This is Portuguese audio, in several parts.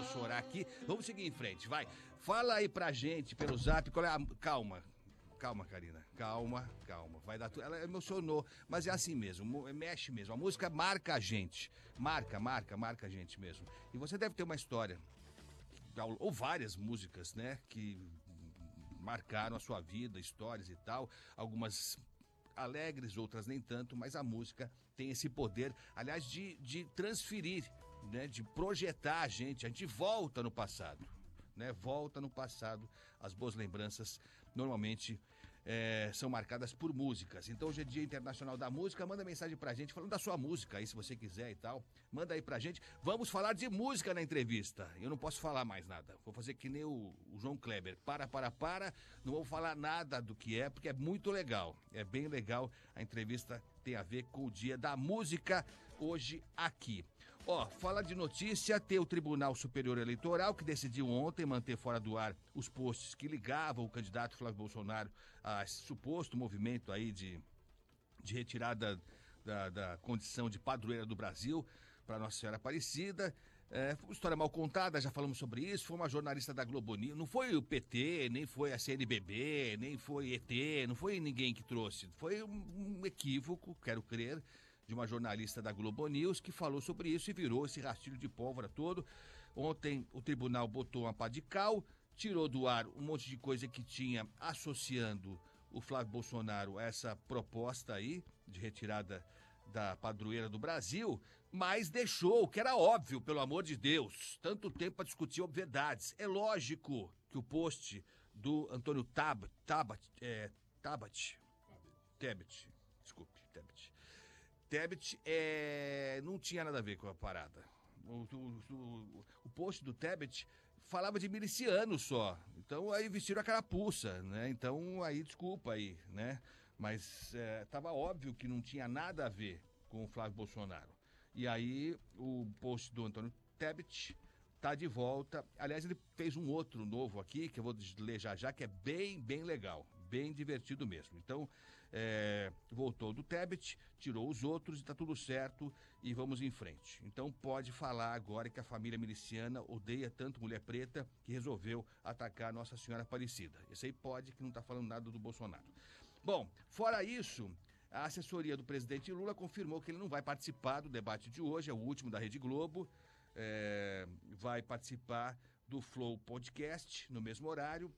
chorar aqui. Vamos seguir em frente, vai. Fala aí pra gente pelo zap, qual é a... Calma, Karina. Calma. Vai dar tudo. Ela emocionou, mas é assim mesmo, mexe mesmo. A música marca a gente. Marca a gente mesmo. E você deve ter uma história, ou várias músicas, né, que marcaram a sua vida, histórias e tal. Algumas alegres, outras nem tanto, mas a música tem esse poder, aliás, de transferir, né, de projetar a gente volta no passado. Né, volta no passado, as boas lembranças normalmente são marcadas por músicas. Então hoje é Dia Internacional da Música, manda mensagem pra gente falando da sua música aí, se você quiser e tal, manda aí pra gente. Vamos falar de música na entrevista. Eu não posso falar mais nada, vou fazer que nem o João Kleber, não vou falar nada do que porque é muito legal, é bem legal. A entrevista tem a ver com o Dia da Música hoje aqui. Fala de notícia, tem o Tribunal Superior Eleitoral que decidiu ontem manter fora do ar os posts que ligavam o candidato Flávio Bolsonaro a esse suposto movimento aí de retirada da condição de padroeira do Brasil para Nossa Senhora Aparecida. Foi uma história mal contada, já falamos sobre isso, foi uma jornalista da Globo News, não foi o PT, nem foi a CNBB, nem foi ET, não foi ninguém que trouxe, foi um equívoco, quero crer, de uma jornalista da Globo News que falou sobre isso e virou esse rastilho de pólvora todo. Ontem o tribunal botou uma pá de cal, tirou do ar um monte de coisa que tinha associando o Flávio Bolsonaro a essa proposta aí de retirada da padroeira do Brasil, mas deixou, que era óbvio, pelo amor de Deus, tanto tempo para discutir obviedades. É lógico que o post do Antônio Tebet não tinha nada a ver com a parada. O post do Tebet falava de miliciano só. Então aí vestiram a carapuça, né? Então aí, desculpa aí, né? Mas tava óbvio que não tinha nada a ver com o Flávio Bolsonaro. E aí o post do Antônio Tebet tá de volta. Aliás, ele fez um outro novo aqui, que eu vou ler já, que é bem legal. Bem divertido mesmo. Então, voltou do Tebet, tirou os outros e tá tudo certo e vamos em frente. Então pode falar agora que a família miliciana odeia tanto mulher preta que resolveu atacar Nossa Senhora Aparecida. Esse aí pode, que não tá falando nada do Bolsonaro. Bom, fora isso, a assessoria do presidente Lula confirmou que ele não vai participar do debate de hoje, é o último da Rede Globo, vai participar do Flow Podcast no mesmo horário,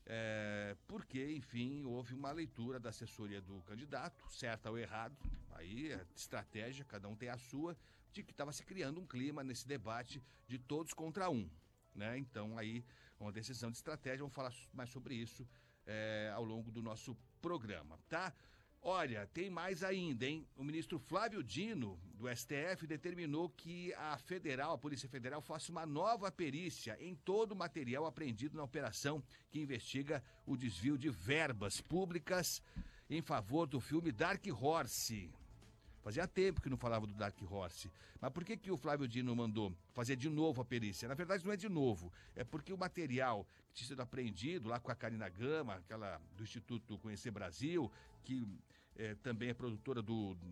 porque, enfim, houve uma leitura da assessoria do candidato, certa ou errado, aí é estratégia, cada um tem a sua, de que estava se criando um clima nesse debate de todos contra um, né? Então aí, uma decisão de estratégia, vamos falar mais sobre isso ao longo do nosso programa, tá? Olha, tem mais ainda, hein? O ministro Flávio Dino, do STF, determinou que a Polícia Federal, faça uma nova perícia em todo o material apreendido na operação que investiga o desvio de verbas públicas em favor do filme Dark Horse. Fazia tempo que não falava do Dark Horse. Mas por que o Flávio Dino mandou fazer de novo a perícia? Na verdade, não é de novo. É porque o material que tinha sido apreendido lá com a Karina Gama, aquela do Instituto Conhecer Brasil, que também é produtora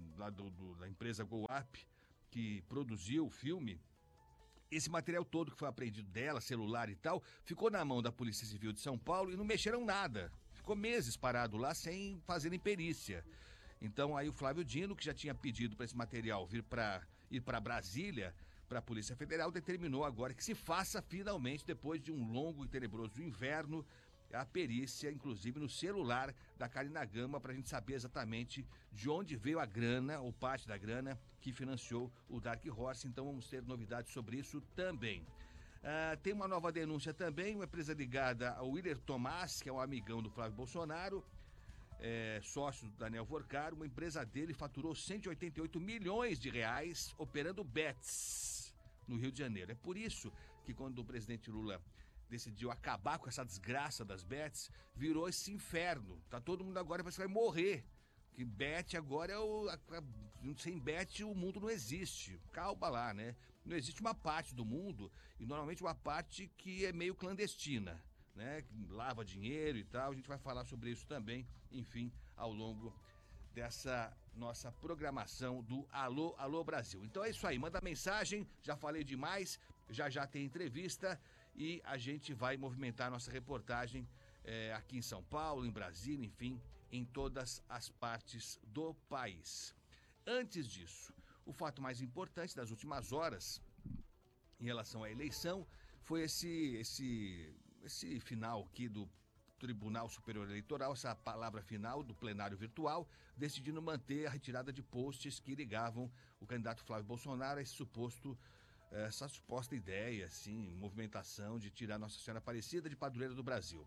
da empresa GoUp, que produziu o filme, esse material todo que foi apreendido dela, celular e tal, ficou na mão da Polícia Civil de São Paulo e não mexeram nada. Ficou meses parado lá sem fazerem perícia. Então aí o Flávio Dino, que já tinha pedido para esse material ir para Brasília, para a Polícia Federal, determinou agora que se faça finalmente, depois de um longo e tenebroso inverno, a perícia, inclusive no celular da Karina Gama, para a gente saber exatamente de onde veio a grana, ou parte da grana, que financiou o Dark Horse. Então vamos ter novidades sobre isso também. Tem uma nova denúncia também, uma empresa ligada ao Willer Tomás, que é um amigão do Flávio Bolsonaro, sócio do Daniel Vorcar. Uma empresa dele faturou 188 milhões de reais operando bets no Rio de Janeiro. É por isso que quando o presidente Lula decidiu acabar com essa desgraça das bets, virou esse inferno. Tá todo mundo agora parece que vai morrer. Que bet agora sem bet o mundo não existe. Calma lá, né? Não existe uma parte do mundo, e normalmente uma parte que é meio clandestina, né? Lava dinheiro e tal. A gente vai falar sobre isso também, enfim, ao longo dessa nossa programação do Alô, Alô Brasil. Então é isso aí, manda mensagem, já falei demais, já tem entrevista e a gente vai movimentar a nossa reportagem aqui em São Paulo, em Brasília, enfim, em todas as partes do país. Antes disso, o fato mais importante das últimas horas em relação à eleição foi esse final aqui do Tribunal Superior Eleitoral, essa palavra final do plenário virtual, decidindo manter a retirada de posts que ligavam o candidato Flávio Bolsonaro a essa suposta ideia, assim, movimentação de tirar Nossa Senhora Aparecida de padroeira do Brasil.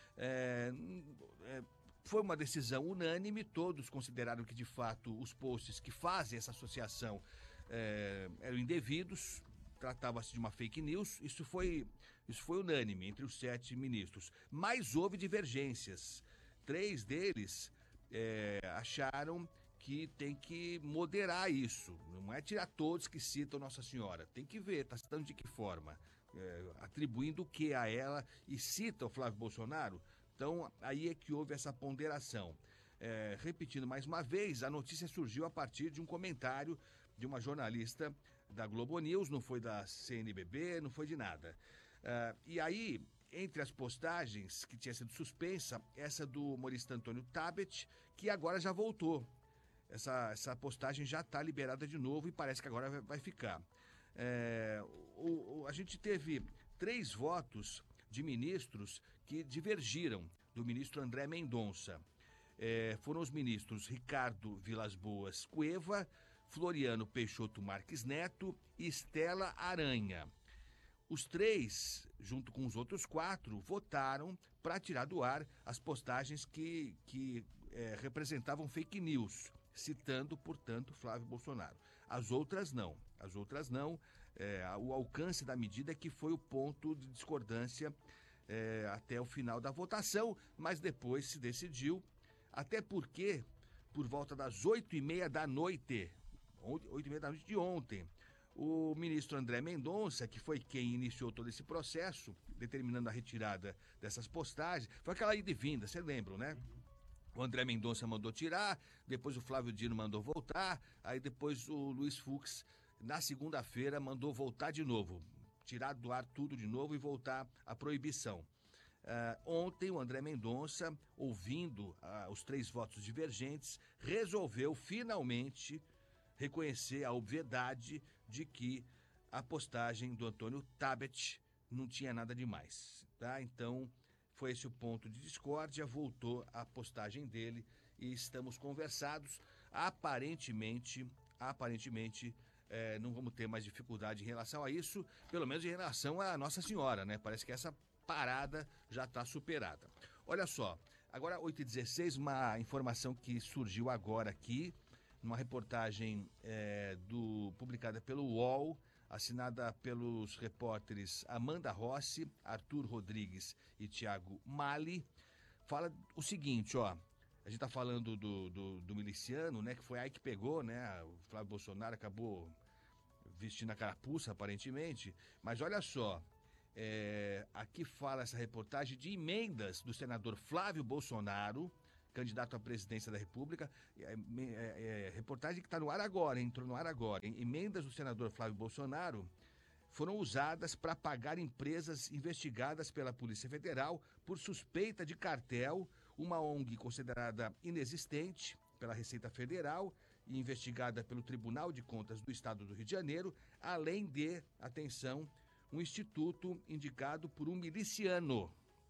Foi uma decisão unânime, todos consideraram que de fato os posts que fazem essa associação eram indevidos, tratava-se de uma fake news, isso foi unânime entre os 7 ministros. Mas houve divergências. 3 deles acharam que tem que moderar isso. Não é tirar todos que citam Nossa Senhora. Tem que ver, está citando de que forma? Atribuindo o que a ela e cita o Flávio Bolsonaro? Então, aí é que houve essa ponderação. Repetindo mais uma vez, a notícia surgiu a partir de um comentário de uma jornalista da Globo News, não foi da CNBB, não foi de nada. E aí, entre as postagens que tinha sido suspensa, essa do humorista Antônio Tabet, que agora já voltou. Essa postagem já está liberada de novo e parece que agora vai ficar. A gente teve 3 votos de ministros que divergiram do ministro André Mendonça. Foram os ministros Ricardo Vilas Boas Cueva, Floriano Peixoto Marques Neto e Estela Aranha. Os 3, junto com os outros 4, votaram para tirar do ar as postagens que representavam fake news, citando, portanto, Flávio Bolsonaro. As outras não. O alcance da medida que foi o ponto de discordância até o final da votação, mas depois se decidiu, até porque, por volta das 8h30 da noite, 8h30 da noite de ontem, o ministro André Mendonça, que foi quem iniciou todo esse processo, determinando a retirada dessas postagens, foi aquela ida e vinda, vocês lembram, né? O André Mendonça mandou tirar, depois o Flávio Dino mandou voltar, aí depois o Luiz Fux, na segunda-feira, mandou voltar de novo, tirar do ar tudo de novo e voltar à proibição. Ontem, o André Mendonça, ouvindo os 3 votos divergentes, resolveu finalmente reconhecer a obviedade de que a postagem do Antônio Tabet não tinha nada demais, tá? Então, foi esse o ponto de discórdia, voltou a postagem dele e estamos conversados. Aparentemente, não vamos ter mais dificuldade em relação a isso, pelo menos em relação a Nossa Senhora, né? Parece que essa parada já está superada. Olha só, agora 8h16, uma informação que surgiu agora aqui, numa reportagem publicada pelo UOL, assinada pelos repórteres Amanda Rossi, Arthur Rodrigues e Thiago Mali, fala o seguinte, ó. A gente tá falando do miliciano, né, que foi aí que pegou, né, o Flávio Bolsonaro acabou vestindo a carapuça, aparentemente, mas olha só, aqui fala essa reportagem de emendas do senador Flávio Bolsonaro, candidato à presidência da República, reportagem que está no ar agora, entrou no ar agora. Emendas do senador Flávio Bolsonaro foram usadas para pagar empresas investigadas pela Polícia Federal por suspeita de cartel, uma ONG considerada inexistente pela Receita Federal e investigada pelo Tribunal de Contas do Estado do Rio de Janeiro, além de, atenção, um instituto indicado por um miliciano.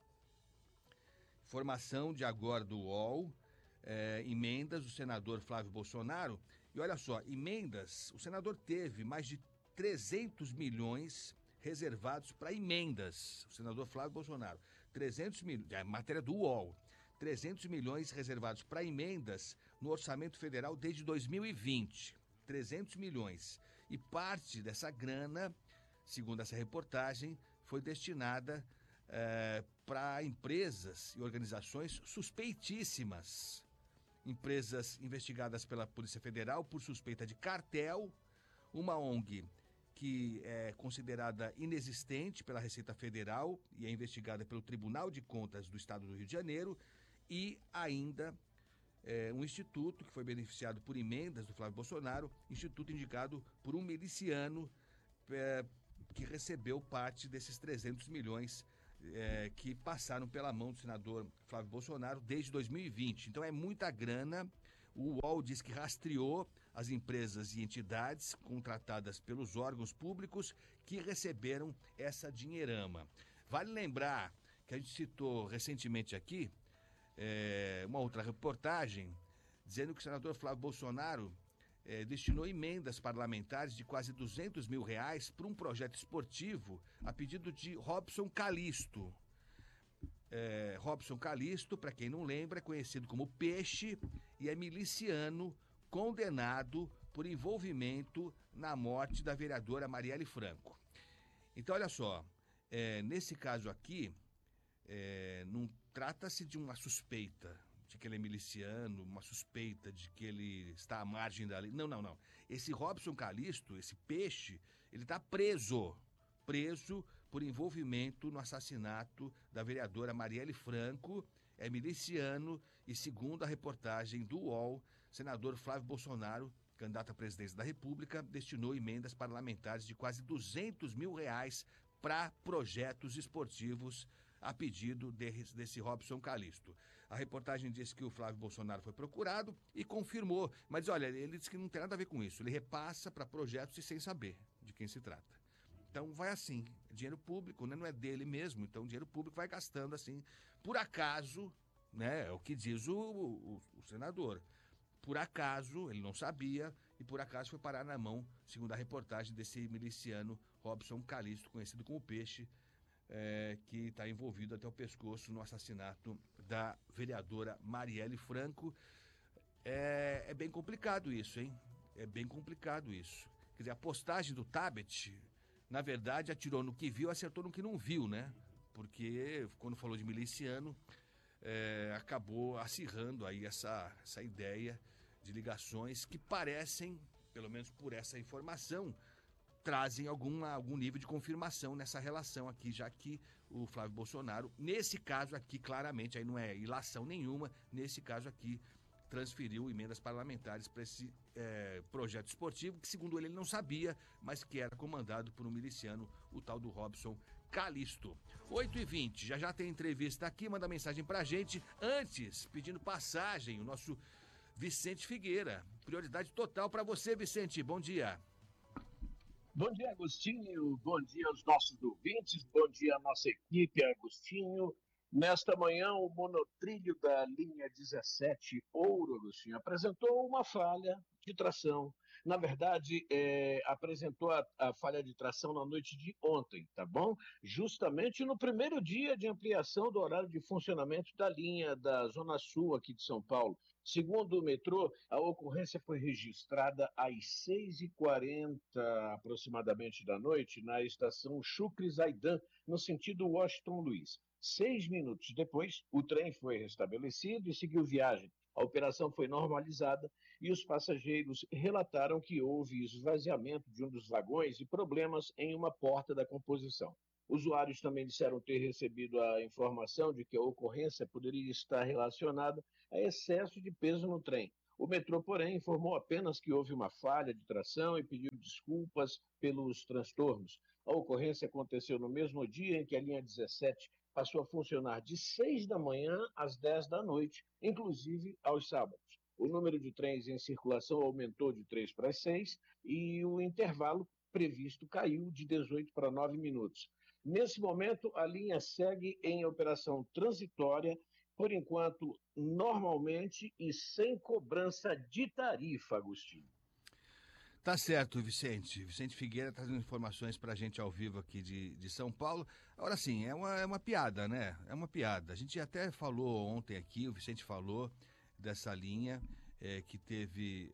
Informação de agora do UOL, emendas do senador Flávio Bolsonaro. E olha só, emendas, o senador teve mais de 300 milhões reservados para emendas. O senador Flávio Bolsonaro, 300 milhões, matéria do UOL, 300 milhões reservados para emendas no Orçamento Federal desde 2020. 300 milhões. E parte dessa grana, segundo essa reportagem, foi destinada para empresas e organizações suspeitíssimas. Empresas investigadas pela Polícia Federal por suspeita de cartel, uma ONG que é considerada inexistente pela Receita Federal e é investigada pelo Tribunal de Contas do Estado do Rio de Janeiro, e ainda um instituto que foi beneficiado por emendas do Flávio Bolsonaro, instituto indicado por um miliciano que recebeu parte desses 300 milhões que passaram pela mão do senador Flávio Bolsonaro desde 2020. Então é muita grana. O UOL diz que rastreou as empresas e entidades contratadas pelos órgãos públicos que receberam essa dinheirama. Vale lembrar que a gente citou recentemente aqui uma outra reportagem dizendo que o senador Flávio Bolsonaro destinou emendas parlamentares de quase R$200 mil para um projeto esportivo a pedido de Robson Calisto. Robson Calisto, para quem não lembra, é conhecido como Peixe e é miliciano condenado por envolvimento na morte da vereadora Marielle Franco. Então, olha só, nesse caso aqui, não trata-se de uma suspeita de que ele é miliciano, uma suspeita de que ele está à margem da lei. Não. Esse Robson Calisto, esse Peixe, ele está preso por envolvimento no assassinato da vereadora Marielle Franco, é miliciano e, segundo a reportagem do UOL, senador Flávio Bolsonaro, candidato à presidência da República, destinou emendas parlamentares de quase R$200 mil para projetos esportivos a pedido desse Robson Calisto. A reportagem diz que o Flávio Bolsonaro foi procurado e confirmou, mas olha, ele disse que não tem nada a ver com isso, ele repassa para projetos e sem saber de quem se trata. Então vai assim, dinheiro público, né? Não é dele mesmo, então dinheiro público vai gastando assim, por acaso, né? É o que diz o senador. Por acaso, ele não sabia e por acaso foi parar na mão, segundo a reportagem desse miliciano Robson Calisto, conhecido como Peixe, que está envolvido até o pescoço no assassinato da vereadora Marielle Franco. É bem complicado isso, hein? É bem complicado isso. Quer dizer, a postagem do Tabet, na verdade, atirou no que viu, acertou no que não viu, né? Porque quando falou de miliciano, acabou acirrando aí essa ideia de ligações que parecem, pelo menos por essa informação, trazem algum nível de confirmação nessa relação aqui, já que o Flávio Bolsonaro, nesse caso aqui, claramente, aí não é ilação nenhuma, nesse caso aqui, transferiu emendas parlamentares para esse projeto esportivo, que segundo ele não sabia, mas que era comandado por um miliciano, o tal do Robson Calisto. 8h20, já tem entrevista aqui, manda mensagem pra gente. Antes, pedindo passagem, o nosso Vicente Figueira. Prioridade total para você, Vicente. Bom dia. Bom dia, Agostinho. Bom dia aos nossos ouvintes. Bom dia à nossa equipe, Agostinho. Nesta manhã, o monotrilho da linha 17 Ouro, Agostinho, apresentou uma falha de tração. Na verdade, apresentou a falha de tração na noite de ontem, tá bom? Justamente no primeiro dia de ampliação do horário de funcionamento da linha da Zona Sul aqui de São Paulo. Segundo o metrô, a ocorrência foi registrada às 6h40 aproximadamente da noite na estação Chucre Zaidan, no sentido Washington Luiz. 6 minutos depois, o trem foi restabelecido e seguiu viagem. A operação foi normalizada e os passageiros relataram que houve esvaziamento de um dos vagões e problemas em uma porta da composição. Usuários também disseram ter recebido a informação de que a ocorrência poderia estar relacionada a excesso de peso no trem. O metrô, porém, informou apenas que houve uma falha de tração e pediu desculpas pelos transtornos. A ocorrência aconteceu no mesmo dia em que a linha 17 passou a funcionar de 6 da manhã às 10 da noite, inclusive aos sábados. O número de trens em circulação aumentou de 3 para 6 e o intervalo previsto caiu de 18 para 9 minutos. Nesse momento, a linha segue em operação transitória, por enquanto, normalmente e sem cobrança de tarifa, Agostinho. Tá certo, Vicente. Vicente Figueira trazendo informações pra gente ao vivo aqui de São Paulo. Agora sim, é uma piada, né? É uma piada. A gente até falou ontem aqui, o Vicente falou dessa linha que teve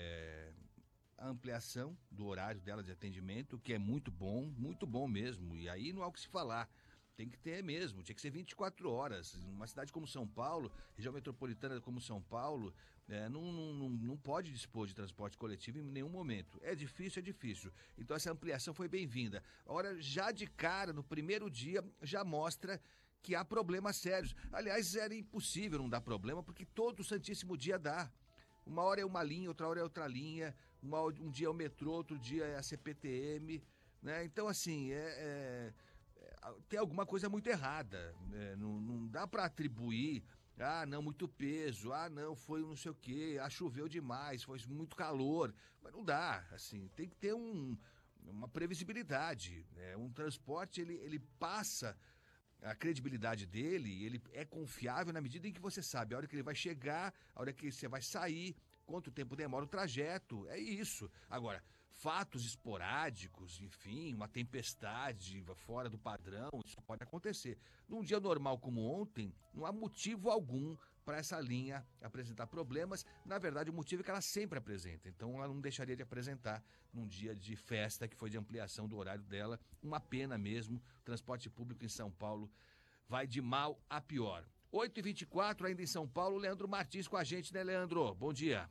a ampliação do horário dela de atendimento, que é muito bom mesmo. E aí não há o que se falar. Tem que ter mesmo, tinha que ser 24 horas. Uma cidade como São Paulo, região metropolitana como São Paulo, não pode dispor de transporte coletivo em nenhum momento. É difícil. Então essa ampliação foi bem-vinda. Agora, já de cara, no primeiro dia, já mostra que há problemas sérios. Aliás, era impossível não dar problema, porque todo santíssimo dia dá. Uma hora é uma linha, outra hora é outra linha, um dia é o metrô, outro dia é a CPTM, né? Então, assim, tem alguma coisa muito errada, né? Não dá para atribuir, não, muito peso, não, foi não sei o quê, choveu demais, foi muito calor, mas não dá, assim, tem que ter uma previsibilidade, né? Um transporte, ele passa a credibilidade dele, ele é confiável na medida em que você sabe a hora que ele vai chegar, a hora que você vai sair, quanto tempo demora o trajeto, é isso. Agora, fatos esporádicos, enfim, uma tempestade fora do padrão, isso pode acontecer. Num dia normal como ontem, não há motivo algum para essa linha apresentar problemas. Na verdade, o motivo é que ela sempre apresenta. Então, ela não deixaria de apresentar num dia de festa, que foi de ampliação do horário dela. Uma pena mesmo. O transporte público em São Paulo vai de mal a pior. 8h24, ainda em São Paulo, Leandro Martins com a gente, né, Leandro? Bom dia.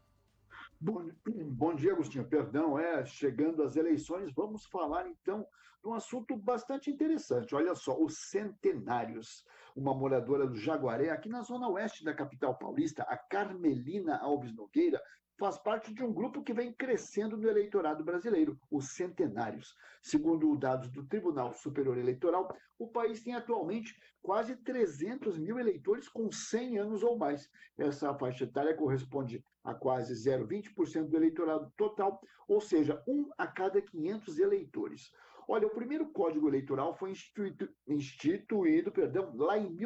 Bom dia, Agostinho. Perdão, chegando às eleições, vamos falar então de um assunto bastante interessante. Olha só, os centenários. Uma moradora do Jaguaré, aqui na zona oeste da capital paulista, a Carmelina Alves Nogueira, faz parte de um grupo que vem crescendo no eleitorado brasileiro, os centenários. Segundo dados do Tribunal Superior Eleitoral, o país tem atualmente quase 300 mil eleitores com 100 anos ou mais. Essa faixa etária corresponde a quase 0,20% do eleitorado total, ou seja, 1 a cada 500 eleitores. Olha, o primeiro Código Eleitoral foi instituído lá em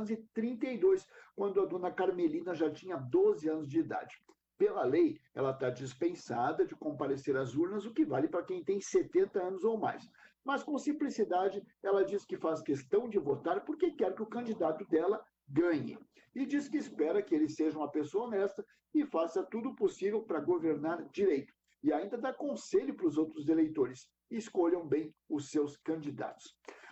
1932, quando a dona Carmelina já tinha 12 anos de idade. Pela lei, ela está dispensada de comparecer às urnas, o que vale para quem tem 70 anos ou mais. Mas, com simplicidade, ela diz que faz questão de votar porque quer que o candidato dela ganhe. E diz que espera que ele seja uma pessoa honesta e faça tudo o possível para governar direito. E ainda dá conselho para os outros eleitores: escolham bem os seus candidatos.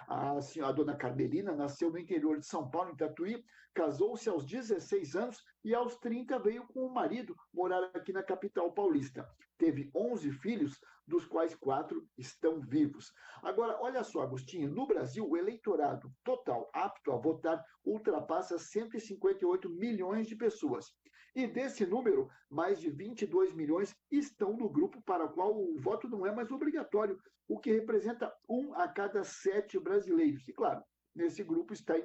A dona Carmelina nasceu no interior de São Paulo, em Tatuí, casou-se aos 16 anos e aos 30 veio com o marido morar aqui na capital paulista. Teve 11 filhos, dos quais 4 estão vivos. Agora, olha só, Agostinho, no Brasil, o eleitorado total apto a votar ultrapassa 158 milhões de pessoas. E desse número, mais de 22 milhões estão no grupo para o qual o voto não é mais obrigatório, o que representa 1 a cada 7 brasileiros. E, claro, nesse grupo estão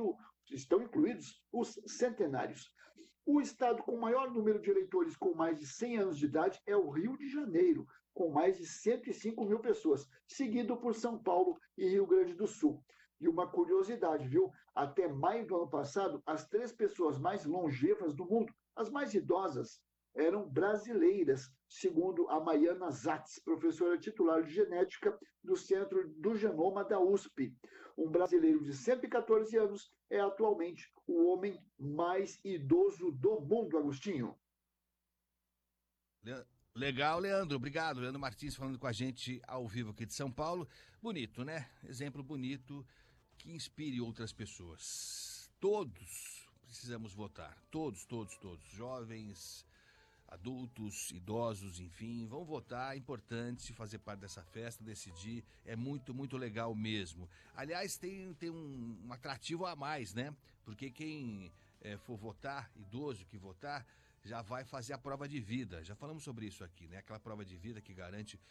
incluídos os centenários. O estado com maior número de eleitores com mais de 100 anos de idade é o Rio de Janeiro, com mais de 105 mil pessoas, seguido por São Paulo e Rio Grande do Sul. E uma curiosidade, viu? Até maio do ano passado, as 3 pessoas mais longevas do mundo, as mais idosas, eram brasileiras, segundo a Maiana Zatz, professora titular de genética do Centro do Genoma da USP. Um brasileiro de 114 anos é atualmente o homem mais idoso do mundo, Agostinho. Legal, Leandro. Obrigado. Leandro Martins falando com a gente ao vivo aqui de São Paulo. Bonito, né? Exemplo bonito que inspire outras pessoas. Todos precisamos votar. Todos. Jovens, adultos, idosos, enfim, vão votar. É importante fazer parte dessa festa, decidir. É muito, muito legal mesmo. Aliás, tem um atrativo a mais, né? Porque quem for votar, idoso que votar, já vai fazer a prova de vida. Já falamos sobre isso aqui, né? Aquela prova de vida que garante